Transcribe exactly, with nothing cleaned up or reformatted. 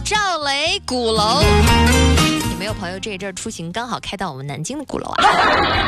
赵雷鼓楼。有没有朋友这一阵出行刚好开到我们南京的鼓楼啊？